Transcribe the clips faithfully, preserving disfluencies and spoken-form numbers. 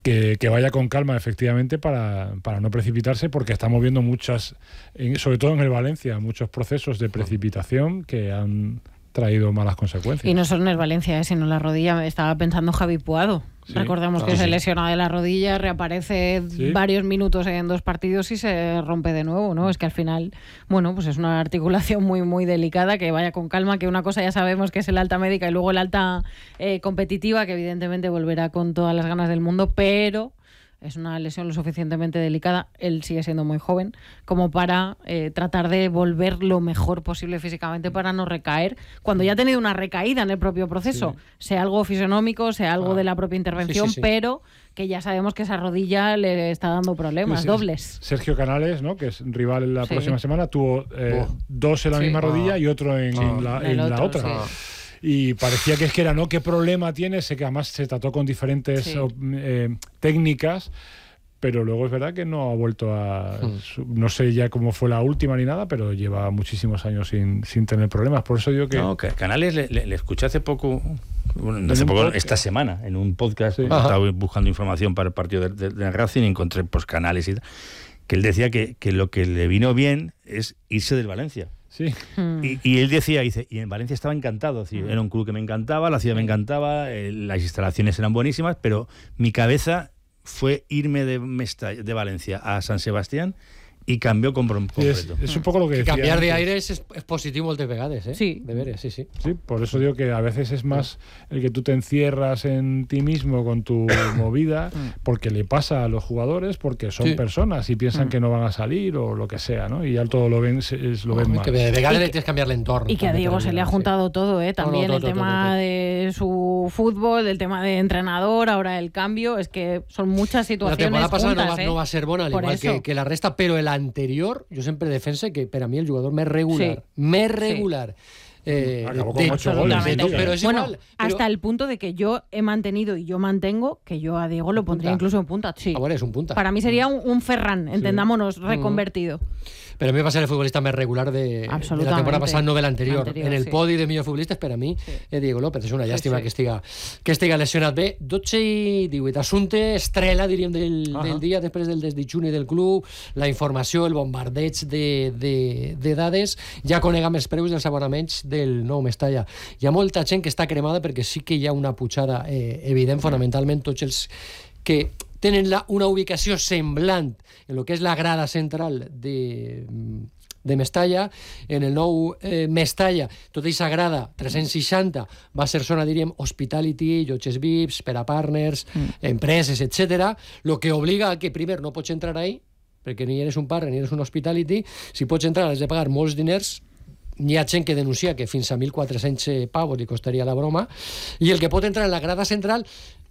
Que, que vaya con calma, efectivamente, para, para no precipitarse, porque estamos viendo muchas, en, sobre todo en el Valencia, muchos procesos de precipitación que han traído malas consecuencias. Y no solo en el Valencia, ¿eh? Sino en la rodilla. Estaba pensando Javi Puado. Sí, Recordemos claro, que sí. se lesiona de la rodilla, reaparece ¿Sí? varios minutos en dos partidos y se rompe de nuevo, ¿no? Es que al final, bueno, pues es una articulación muy, muy delicada, que vaya con calma, que una cosa ya sabemos que es el alta médica y luego el alta eh, competitiva, que evidentemente volverá con todas las ganas del mundo, pero es una lesión lo suficientemente delicada, él sigue siendo muy joven, como para eh, tratar de volver lo mejor posible físicamente para no recaer, cuando ya ha tenido una recaída en el propio proceso, sí. sea algo fisionómico, sea algo ah. de la propia intervención, sí, sí, sí. pero que ya sabemos que esa rodilla le está dando problemas, sí, sí, dobles. Sergio Canales, ¿no? que es rival en la sí. próxima semana, tuvo eh, oh. dos en la sí. misma rodilla ah. y otro en, ah. en, la, en otro, la otra. Sí. Y parecía que es que era, ¿no? ¿Qué problema tiene? Sé que además se trató con diferentes sí. eh, técnicas, pero luego es verdad que no ha vuelto a... Hmm. No sé ya cómo fue la última ni nada, pero lleva muchísimos años sin, sin tener problemas. Por eso digo que... No, que Canales le, le, le escuché hace poco, bueno, hace poco esta semana, en un podcast, sí. estaba buscando información para el partido de, de, de Racing y encontré pues, Canales y tal, que él decía que, que lo que le vino bien es irse del Valencia. Sí. Y, y él decía, dice, y en Valencia estaba encantado, decir, era un club que me encantaba, la ciudad me encantaba, eh, las instalaciones eran buenísimas, pero mi cabeza fue irme de, Mestalla, de Valencia a San Sebastián y cambió con completo. Sí, es, es un poco lo que, que decía cambiar antes. de aires es, es positivo el de vegades, ¿eh? Sí. De veres, sí, sí. Sí, por eso digo que a veces es más el que tú te encierras en ti mismo con tu movida, porque le pasa a los jugadores, porque son sí. personas y piensan mm. que no van a salir o lo que sea, ¿no? Y ya todo lo ven, es, lo ven oh, mal. Que de vegades le tienes que cambiar el entorno. Y que a Diego se le ha juntado sí. todo, ¿eh? También no, no, todo, el tema todo, todo. de su fútbol, el tema de entrenador, ahora el cambio, es que son muchas situaciones. La temporada pasada juntas, no, va, ¿eh? no va a ser bona, al igual que, que la resta, pero el anterior, jo sempre defense que per a mi el jugador més regular, sí. més regular. Sí. Eh, Acabó con ocho goles. No, pero es bueno, igual, pero... hasta el punto de que yo he mantenido y yo mantengo que yo a Diego lo pondría punta. incluso en punta. Sí. Ah, bueno, es un punta. Para mí sería un, un Ferran, entendámonos, sí. reconvertido. Pero a mi va ser el futbolista més regular de, de la temporada passada, no de l'anterior. Anterior, en el sí. podi de millors futbolistes, per a mi, sí. és Diego López. És una llàstima sí, sí. que estiga que estiga lesionat. Bé, dotze i divuit. Assumpte estrela, diríem, del, uh -huh. del dia, després del desditjuni del club, la informació, el bombardeig de, de, de dades. Ja coneguem els preus dels abonaments del nou Mestalla. Hi ha molta gent que està cremada perquè sí que hi ha una pujada eh, evident, fonamentalment tots els que tenen la, una ubicació semblant en el que és la grada central de, de Mestalla. En el nou eh, Mestalla, tota aquesta grada tres-cents seixanta va ser zona, diríem, hospitality, llotges V I Ps, per a partners, mm. empreses, etcètera, lo que obliga a que primer no pots entrar ahí, perquè ni eres un partner ni eres un hospitality. Si pots entrar has de pagar molts diners. Hi ha gent que denuncia que fins a mil quatre-cents pavos li costaria la broma, i el que pot entrar en la grada central,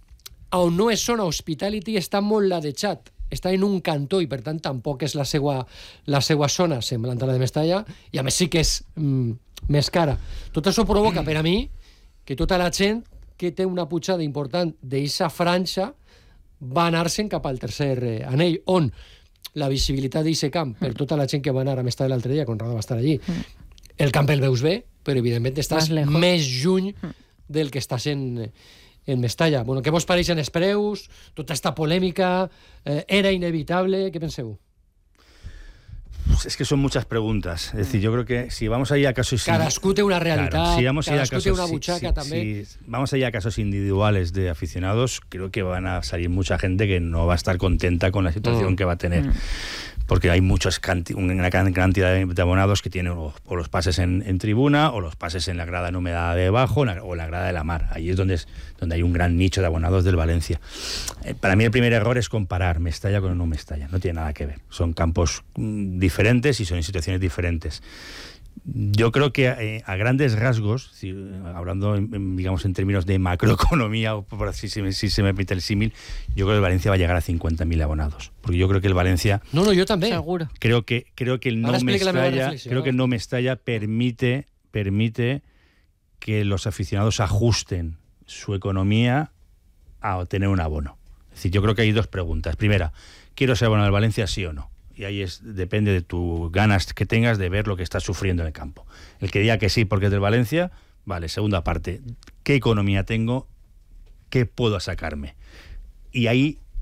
on no és zona hospitality, està molt ladejat, està en un cantó i per tant tampoc és la seva, la seva zona semblant a la de Mestalla, i a més sí que és mm, més cara. Tot això provoca per a mi que tota la gent que té una pujada important d'aquesta franja va anar-se'n cap al tercer eh, anell, on la visibilitat d'aquest camp, per tota la gent que va anar a Mestalla l'altre dia, Conrado va estar allí, el camp el veus bé, però evidentment estàs més lluny del que estàs en, en Mestalla. Bueno, què vos pareixen els preus? Tota esta polèmica, eh, era inevitable? ¿Qué penseu? Pues es que son muchas preguntas. Es decir, yo creo que si vamos a ir a casos... Cadascú té una realitat, claro, si vamos a ir a casos, una butxaca si, també. Si vamos a ir a casos individuales de aficionados, creo que van a salir mucha gente que no va a estar contenta con la situación mm. que va a tener. Mm. Porque hay muchas canti- una gran cantidad de abonados que tienen o, o los pases en, en tribuna o los pases en la grada en humedad de abajo o la grada de la mar. Ahí es donde, es donde hay un gran nicho de abonados del Valencia. Eh, para mí el primer error es comparar Mestalla con no Mestalla. No tiene nada que ver. Son campos mm, diferentes y son en situaciones diferentes. Yo creo que eh, a grandes rasgos, si, hablando en, en, digamos en términos de macroeconomía, o por así si, si se me permite el símil, yo creo que el Valencia va a llegar a cincuenta mil abonados, porque yo creo que el Valencia, no, no, yo también, seguro, creo que creo que el no Mestalla, creo que el no Mestalla permite permite que los aficionados ajusten su economía a tener un abono. Es decir, yo creo que hay dos preguntas. Primera, ¿quiero ser abonado al Valencia, sí o no? Y ahí es, depende de tus ganas que tengas de ver lo que estás sufriendo en el campo. El que diga que sí porque es del Valencia, vale. Segunda parte, ¿qué economía tengo? ¿Qué puedo sacarme? Y ahí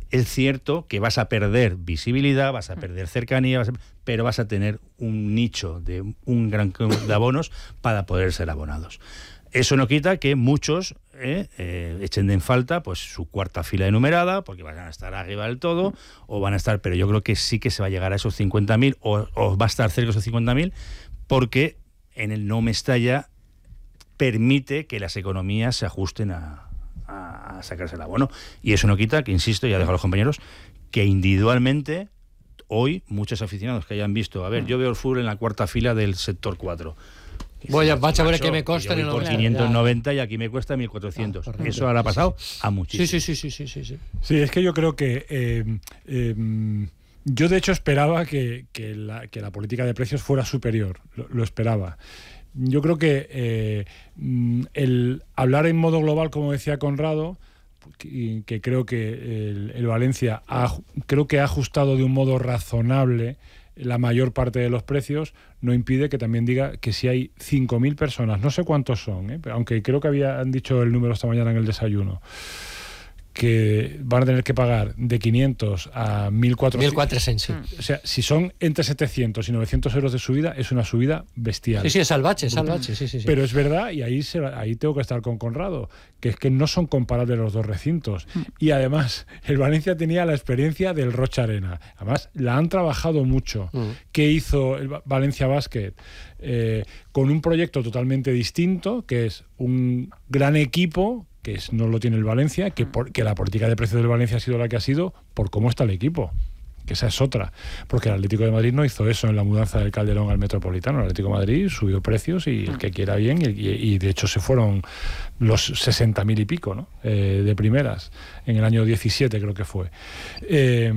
Es cierto que vas a perder visibilidad, vas a perder cercanía, vas a, pero vas a tener un nicho de un gran de abonos para poder ser abonados. Eso no quita que muchos eh, eh, echen en falta pues su cuarta fila enumerada, porque van a estar arriba del todo, o van a estar, pero yo creo que sí que se va a llegar a esos cincuenta mil, o, o va a estar cerca de esos cincuenta mil, porque en el No Mestalla permite que las economías se ajusten a, a, a sacarse el abono. Y eso no quita que, insisto, ya dejo a los compañeros, que individualmente hoy muchos aficionados que hayan visto, a ver, yo veo el fútbol en la cuarta fila del sector cuatro. Voy a, vas a ver qué me cuesta en el por quinientos noventa y aquí me cuesta mil cuatrocientos. Ah, eso ahora ha pasado sí, sí. a muchísimos. Sí, sí, sí, sí, sí, sí. Sí, es que yo creo que eh, eh, yo de hecho esperaba que, que, la, que la política de precios fuera superior, lo, lo esperaba. Yo creo que eh, el hablar en modo global, como decía Conrado, que, que creo que el, el Valencia ha, creo que ha ajustado de un modo razonable la mayor parte de los precios, no impide que también diga que si hay cinco mil personas, no sé cuántos son, ¿eh? Aunque creo que habían dicho el número esta mañana en el desayuno, que van a tener que pagar de quinientos a mil cuatrocientos. mil cuatrocientos, sí. O sea, si son entre setecientos y novecientos euros de subida, es una subida bestial. Sí, sí, es salvaje, es salvaje, sí, sí, sí. Pero es verdad, y ahí, se, ahí tengo que estar con Conrado, que es que no son comparables los dos recintos. Mm. Y además, el Valencia tenía la experiencia del Rocha Arena. Además, la han trabajado mucho. Mm. ¿Qué hizo el Valencia Basket? Eh, con un proyecto totalmente distinto, que es un gran equipo, que es, no lo tiene el Valencia, que, por, que la política de precios del Valencia ha sido la que ha sido por cómo está el equipo, que esa es otra, porque el Atlético de Madrid no hizo eso en la mudanza del Calderón al Metropolitano. El Atlético de Madrid subió precios y el que quiera bien, y, y de hecho se fueron los sesenta mil y pico, ¿no? eh, de primeras, en el año diecisiete creo que fue. Eh,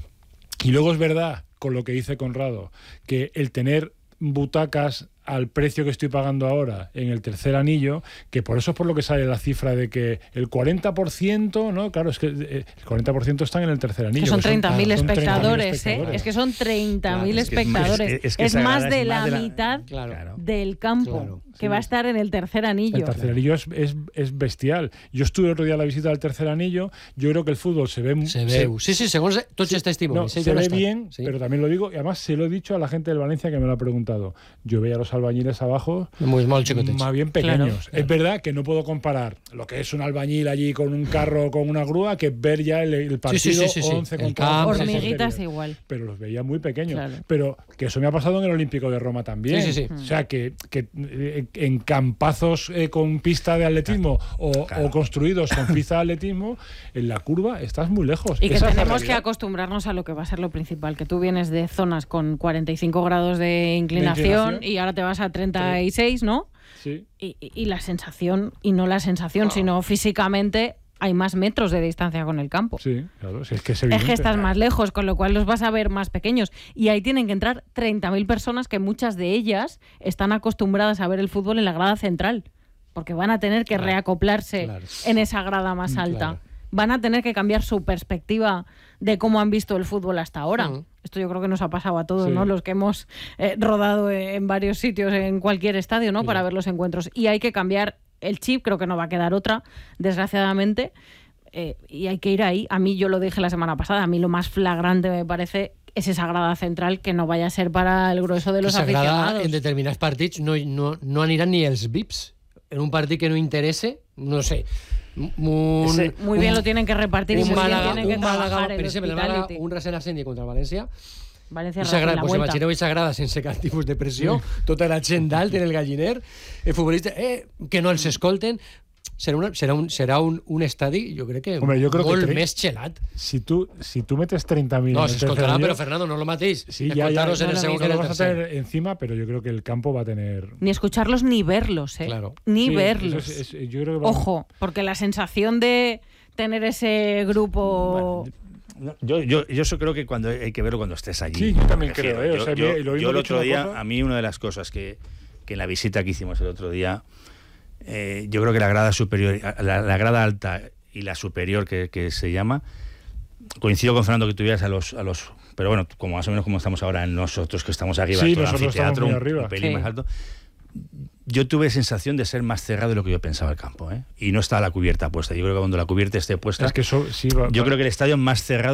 y luego es verdad, con lo que dice Conrado, que el tener butacas al precio que estoy pagando ahora en el tercer anillo, que por eso es por lo que sale la cifra de que el cuarenta por ciento, ¿no? Claro, es que el cuarenta por ciento están en el tercer anillo. Que son treinta mil claro, espectadores, espectadores, ¿eh? Es que son treinta mil claro, espectadores. Es, que es, que es, que es más de la, de la mitad claro, del campo claro, que sí, va a estar en el tercer anillo. El tercer anillo es, es, es bestial. Yo estuve el otro día a la visita del tercer anillo, yo creo que el fútbol se ve... Se ve, se, sí, sí, según todos sí, este no, se ve bien, sí, pero también lo digo, y además se lo he dicho a la gente del Valencia que me lo ha preguntado. Yo veía a los albañiles abajo muy mal, más bien pequeños. Claro, claro. Es verdad que no puedo comparar lo que es un albañil allí con un carro con una grúa que ver ya el, el partido sí, sí, sí, sí. once el contra once. Hormiguitas igual. Pero los veía muy pequeños. Claro. Pero que eso me ha pasado en el Olímpico de Roma también. Sí, sí, sí. O sea, que, que eh, en campazos eh, con pista de atletismo o, claro. o construidos con pista de atletismo, en la curva estás muy lejos. Y que Esa tenemos que acostumbrarnos a lo que va a ser lo principal, que tú vienes de zonas con cuarenta y cinco grados de inclinación, de inclinación. y ahora te vas a treinta y seis, ¿no? Sí. Y, y la sensación, y no la sensación, oh. sino físicamente hay más metros de distancia con el campo. Sí, claro, si es que es evidente. Es que estás más lejos, con lo cual los vas a ver más pequeños. Y ahí tienen que entrar treinta mil personas que muchas de ellas están acostumbradas a ver el fútbol en la grada central, porque van a tener que claro, reacoplarse claro. en esa grada más alta. Claro. Van a tener que cambiar su perspectiva de cómo han visto el fútbol hasta ahora. Uh-huh. Esto yo creo que nos ha pasado a todos, sí. ¿no? Los que hemos eh, rodado en varios sitios, en cualquier estadio, ¿no? Sí. Para ver los encuentros. Y hay que cambiar el chip, creo que no va a quedar otra, desgraciadamente. Eh, y hay que ir ahí. A mí, yo lo dije la semana pasada, a mí lo más flagrante me parece es esa grada central que no vaya a ser para el grueso de los esa aficionados. Grada, en determinados partidos no, no, no aniran ni els V I Ps. En un partido que no interese, no sé... Un, Ese, muy bien un, lo tienen que repartir un y muy Málaga, bien tienen que Málaga, trabajar per exemple, el Málaga, un recent ascendi contra el València. València sagrada, pues imagineu aquesta grada sense cap tipus de pressió, sí. tota la gent dalt en el galliner, el futbolista, eh, que no els escolten. Será, una, será, un, será un, un estadi, yo creo que Hombre, yo creo molt que més xelat. Si tú, si tú metes treinta mil... No, se escoltará, pero Fernando, no lo matéis. Sí, ya, ya, en no, el no, segundo no lo vas a tener encima, pero yo creo que el campo va a tener... Ni escucharlos ni verlos, ¿eh? Claro. Ni sí, verlos. Es, es, yo creo que va... Ojo, porque la sensación de tener ese grupo... Bueno, Yo, yo, yo eso creo que cuando hay que verlo cuando estés allí. Sí, yo también creo. ¿eh? O sea, yo, yo, yo, yo el otro día, cosa... a mí una de las cosas que, que en la visita que hicimos el otro día, eh, yo creo que la grada superior, la, la grada alta y la superior que, que se llama, coincido con Fernando que tuvieras a los, a los, pero bueno, como más o menos como estamos ahora nosotros que estamos arriba, sí, todo el anfiteatro, un, arriba. un pelín sí. más alto. yo tuve sensación de ser más cerrado de lo que yo pensaba el campo, ¿eh? Y no está la cubierta puesta. Yo creo que cuando la cubierta esté puesta, es que eso, sí, va, yo va. creo que el estadio más cerrado